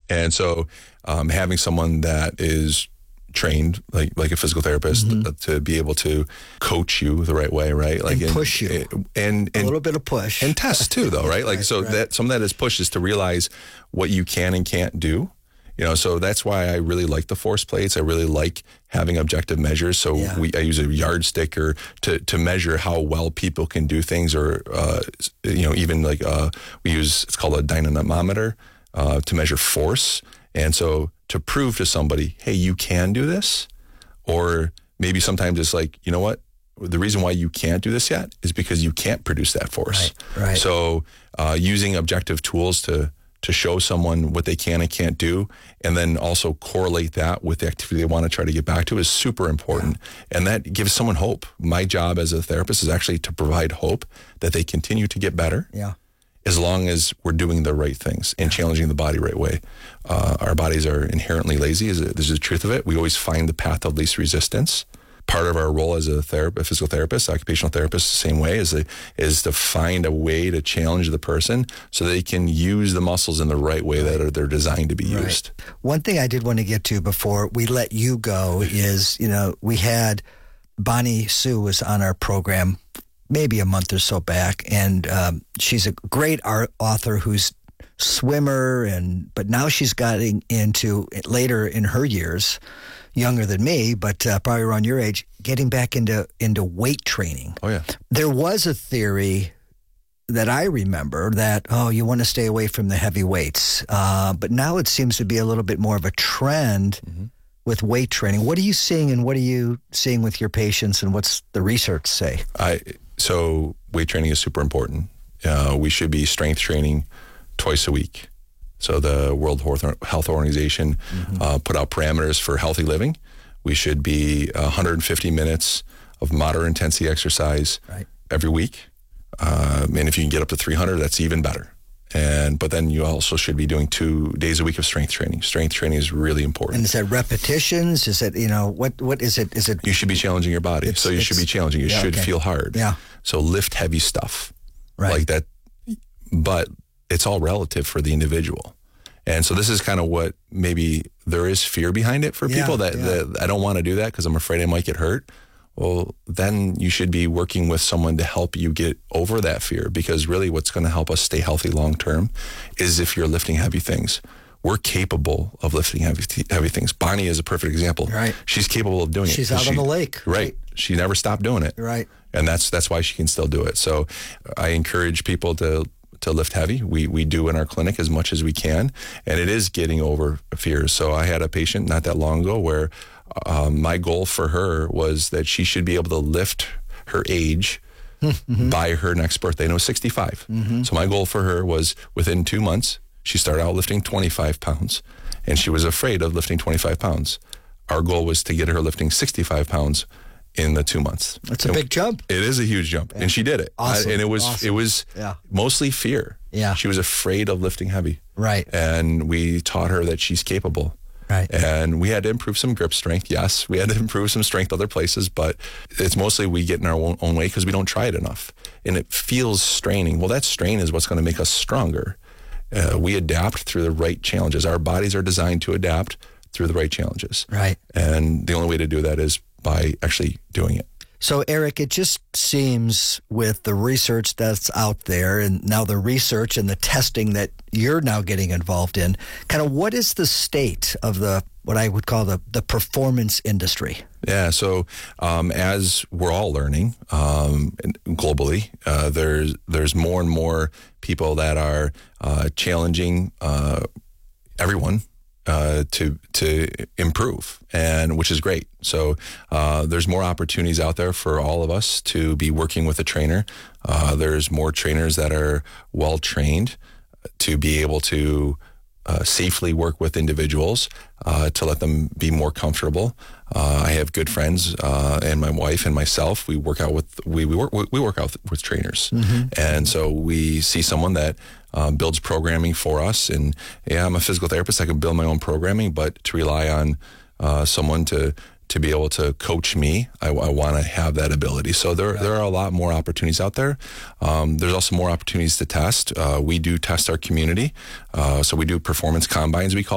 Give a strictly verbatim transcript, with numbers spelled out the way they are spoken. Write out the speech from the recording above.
And so um, having someone that is trained, like like a physical therapist, mm-hmm. to be able to coach you the right way, right? Like and push you, and, and, and a little bit of push, and test too, though, right? Like right, so right. that some of that is push is to realize what you can and can't do. You know, so that's why I really like the force plates. I really like having objective measures. So yeah. we I use a yardstick or to to measure how well people can do things, or uh, you know, even like uh, we use it's called a dynamometer uh, to measure force. And so to prove to somebody, hey, you can do this, or maybe sometimes it's like, you know what, the reason why you can't do this yet is because you can't produce that force. Right, right. So uh, using objective tools to to show someone what they can and can't do, and then also correlate that with the activity they want to try to get back to is super important. Yeah. And that gives someone hope. My job as a therapist is actually to provide hope that they continue to get better. Yeah. As long as we're doing the right things and challenging the body right way. Uh, our bodies are inherently lazy. Is This is the truth of it. We always find the path of least resistance. Part of our role as a, ther- a physical therapist, occupational therapist, the same way, is, a, is to find a way to challenge the person so they can use the muscles in the right way that are, they're designed to be right. used. One thing I did want to get to before we let you go is, you know, we had Bonnie Sue was on our program maybe a month or so back, and um, she's a great art author who's swimmer, and but now she's gotten into later in her years, younger than me, but uh, probably around your age, getting back into into weight training. Oh yeah, there was a theory that I remember that oh, you want to stay away from the heavy weights, uh, but now it seems to be a little bit more of a trend. Mm-hmm. With weight training. What are you seeing, and what are you seeing with your patients, and what's the research say? I so weight training is super important. Uh, we should be strength training twice a week. So the World Health Organization mm-hmm. uh, put out parameters for healthy living. We should be one hundred fifty minutes of moderate intensity exercise right. every week. Um, and if you can get up to three hundred, that's even better. And but then you also should be doing two days a week of strength training. Strength training is really important. And is that repetitions? Is it, you know, what what is it? Is it? You should be challenging your body. So you should be challenging. You yeah, should okay. feel hard. Yeah. So lift heavy stuff. Right. Like that. But it's all relative for the individual. And so this is kind of what maybe there is fear behind it for yeah, people that, yeah. that I don't want to do that because I'm afraid I might get hurt. Well, then you should be working with someone to help you get over that fear, because really what's going to help us stay healthy long term is if you're lifting heavy things. We're capable of lifting heavy heavy things. Bonnie is a perfect example. Right. She's capable of doing She's it. out she, on the lake. Right. right. She never stopped doing it. Right. And that's that's why she can still do it. So I encourage people to to lift heavy. We we do in our clinic as much as we can, and it is getting over fears. So I had a patient not that long ago where um, my goal for her was that she should be able to lift her age mm-hmm. by her next birthday, and it was sixty-five. Mm-hmm. So my goal for her was within two months, she started out lifting twenty-five pounds, and she was afraid of lifting twenty-five pounds. Our goal was to get her lifting sixty-five pounds in the two months. That's a and big jump. It is a huge jump, yeah. and she did it. Awesome. I, and it was awesome. it was yeah. mostly fear. Yeah, she was afraid of lifting heavy. Right. And we taught her that she's capable. Right. And we had to improve some grip strength. Yes, we had to improve some strength other places, but it's mostly we get in our own, own way because we don't try it enough, and it feels straining. Well, that strain is what's going to make us stronger. Uh, we adapt through the right challenges. Our bodies are designed to adapt through the right challenges. Right. And the only way to do that is by actually doing it. So, Eric, it just seems with the research that's out there, and now the research and the testing that you're now getting involved in, kind of what is the state of the, what I would call the, the performance industry? Yeah, so um, as we're all learning um, globally, uh, there's there's more and more people that are uh, challenging uh, everyone Uh, to to improve, and which is great. So uh, there's more opportunities out there for all of us to be working with a trainer. Uh, there's more trainers that are well trained to be able to uh, safely work with individuals, uh, to let them be more comfortable. Uh, I have good friends, uh, and my wife and myself. We work out with we we work we work out with trainers, mm-hmm. and so we see someone that uh, builds programming for us. And yeah, I'm a physical therapist. I can build my own programming, but to rely on uh, someone to to be able to coach me, I, I want to have that ability. So there right. there are a lot more opportunities out there. Um, there's also more opportunities to test. Uh, we do test our community. Uh, so we do performance combines, we call